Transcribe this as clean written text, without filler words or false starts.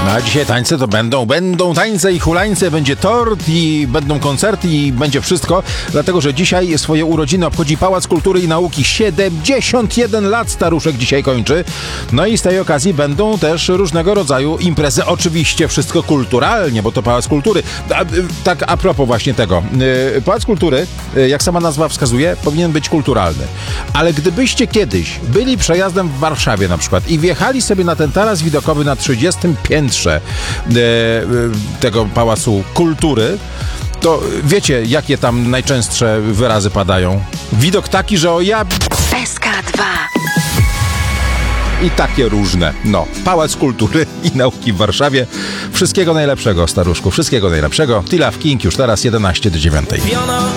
A dzisiaj tańce to będą tańce i hulańce, będzie tort i będą koncerty i będzie wszystko, dlatego że dzisiaj swoje urodziny obchodzi Pałac Kultury i Nauki. 71 lat staruszek dzisiaj kończy. No i z tej okazji będą też różnego rodzaju imprezy. Oczywiście wszystko kulturalnie, bo to Pałac Kultury. Tak a propos właśnie tego. Pałac Kultury, jak sama nazwa wskazuje, powinien być kulturalny. Ale gdybyście kiedyś byli przejazdem w Warszawie na przykład i wjechali sobie na ten taras widokowy na 30 piętrze tego Pałacu Kultury, to wiecie, jakie tam najczęstsze wyrazy padają. Widok taki, że o ja... SK2. I takie różne. No, Pałac Kultury i Nauki w Warszawie. Wszystkiego najlepszego, staruszku. Wszystkiego najlepszego. T-Love King już teraz 11 do 9.